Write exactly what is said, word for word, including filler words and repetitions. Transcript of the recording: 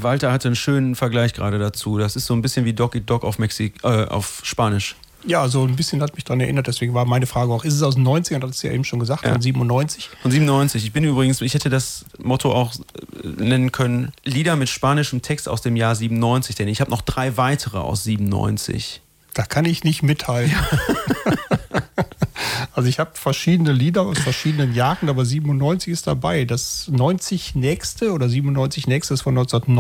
Walter hatte einen schönen Vergleich gerade dazu. Das ist so ein bisschen wie Dog Eat Dog auf, Mexik äh, auf Spanisch. Ja, so ein bisschen hat mich daran erinnert, deswegen war meine Frage auch, ist es aus den neunzigern, das hast du ja eben schon gesagt, ja. von siebenundneunzig? Von siebenundneunzig. Ich bin übrigens, ich hätte das Motto auch nennen können, Lieder mit spanischem Text aus dem Jahr siebenundneunzig, denn ich habe noch drei weitere aus siebenundneunzig. Da kann ich nicht mithalten. Ja. Also ich habe verschiedene Lieder aus verschiedenen Jahren, aber siebenundneunzig ist dabei. Das neunzig nächste oder siebenundneunzig nächste ist von neunzehnhundertneunzig.